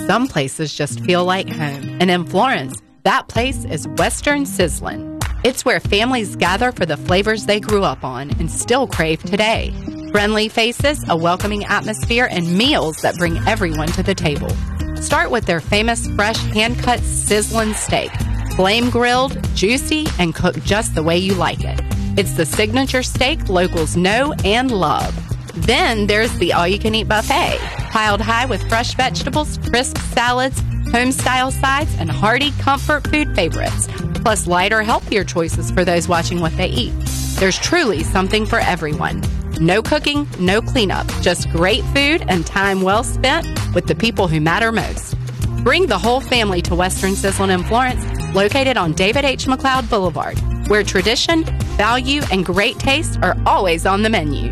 Some places just feel like home. And in Florence, that place is Western Sizzlin'. It's where families gather for the flavors they grew up on and still crave today. Friendly faces, a welcoming atmosphere, and meals that bring everyone to the table. Start with their famous fresh hand-cut sizzling steak. Flame grilled, juicy, and cooked just the way you like it. It's the signature steak locals know and love. Then there's the all-you-can-eat buffet, piled high with fresh vegetables, crisp salads, home-style sides, and hearty comfort food favorites, plus lighter, healthier choices for those watching what they eat. There's truly something for everyone. No cooking, no cleanup, just great food and time well spent with the people who matter most. Bring the whole family to Western Sizzlin' in Florence, located on David H. McLeod Boulevard, where tradition, value, and great taste are always on the menu.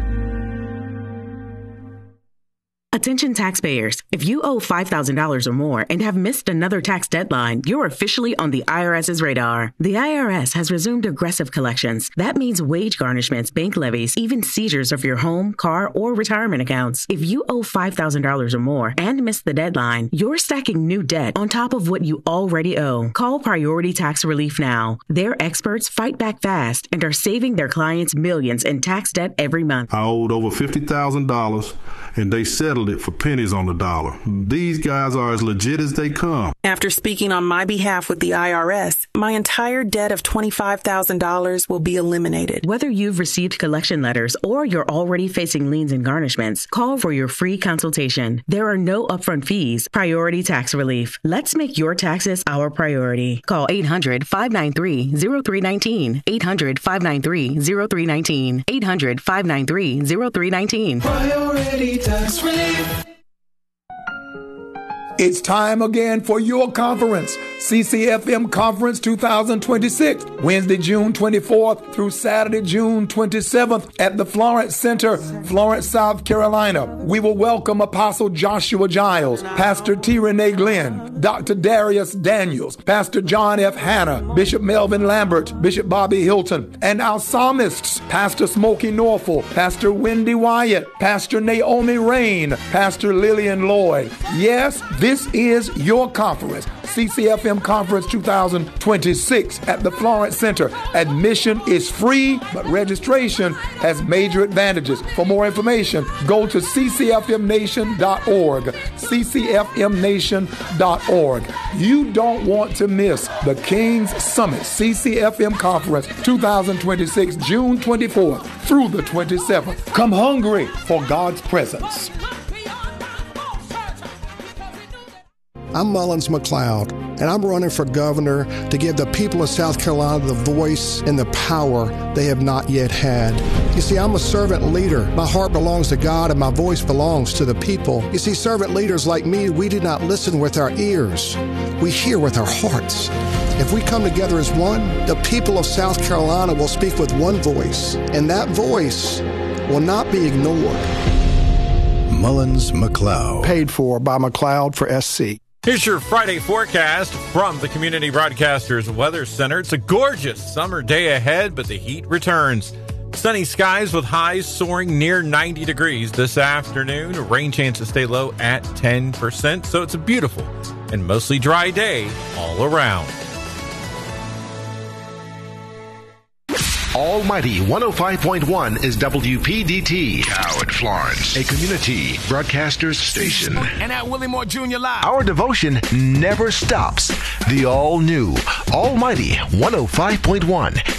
Attention taxpayers, if you owe $5,000 or more and have missed another tax deadline, you're officially on the IRS's radar. The IRS has resumed aggressive collections. That means wage garnishments, bank levies, even seizures of your home, car, or retirement accounts. If you owe $5,000 or more and missed the deadline, you're stacking new debt on top of what you already owe. Call Priority Tax Relief now. Their experts fight back fast and are saving their clients millions in tax debt every month. I owed over $50,000 and they settled it for pennies on the dollar. These guys are as legit as they come. After speaking on my behalf with the IRS, my entire debt of $25,000 will be eliminated. Whether you've received collection letters or you're already facing liens and garnishments, call for your free consultation. There are no upfront fees. Priority Tax Relief. Let's make your taxes our priority. Call 800-593-0319. 800-593-0319. 800-593-0319. Priority Tax Relief. It's time again for your conference, CCFM Conference 2026, Wednesday, June 24th through Saturday, June 27th at the Florence Center, Florence, South Carolina. We will welcome Apostle Joshua Giles, Pastor T. Renee Glenn, Dr. Darius Daniels, Pastor John F. Hanna, Bishop Melvin Lambert, Bishop Bobby Hilton, and our psalmists, Pastor Smokey Norfolk, Pastor Wendy Wyatt, Pastor Naomi Rain, Pastor Lillian Lloyd. Yes, this is your conference, CCFM Conference 2026 at the Florence Center. Admission is free, but registration has major advantages. For more information, go to ccfmnation.org, ccfmnation.org. You don't want to miss the King's Summit CCFM Conference 2026, June 24th through the 27th. Come hungry for God's presence. I'm Mullins McLeod, and I'm running for governor to give the people of South Carolina the voice and the power they have not yet had. You see, I'm a servant leader. My heart belongs to God, and my voice belongs to the people. You see, servant leaders like me, we do not listen with our ears. We hear with our hearts. If we come together as one, the people of South Carolina will speak with one voice, and that voice will not be ignored. Mullins McLeod. Paid for by McLeod for SC. Here's your Friday forecast from the Community Broadcasters Weather Center. It's a gorgeous summer day ahead, but the heat returns. Sunny skies with highs soaring near 90 degrees this afternoon. Rain chances stay low at 10%, so it's a beautiful and mostly dry day all around. Almighty 105.1 is WPDT. Coward Florence, a community broadcasters station. And at Willie Moore Jr. Live. Our devotion never stops. The all-new Almighty 105.1